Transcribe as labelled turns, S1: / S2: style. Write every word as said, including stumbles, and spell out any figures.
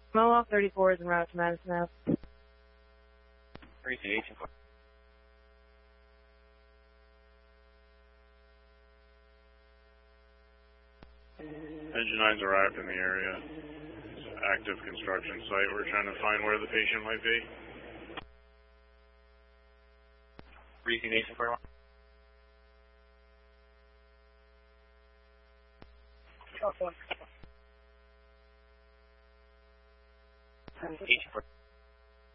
S1: Mohawk thirty-four is en route to Madison Ave.
S2: three eighteen four.
S3: Engine nine's arrived in the area. It's an active construction site. We're trying to find where the patient might be.
S2: three eighteen four. eighteen four.